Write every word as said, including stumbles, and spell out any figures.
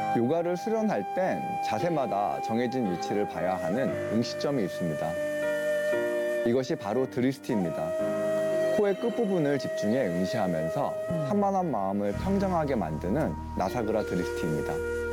요가를 수련할 땐 자세마다 정해진 위치를 봐야 하는 응시점이 있습니다. 이것이 바로 드리스티입니다. 코의 끝부분을 집중해 응시하면서 산만한 마음을 평정하게 만드는 나사그라 드리스티입니다.